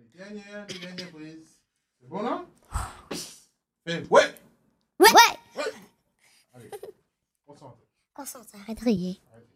Les dernières prises. C'est bon là? Fais ouais! Ouais. Ouais! Allez, concentre. Concentre, arrête de rier. Arrête.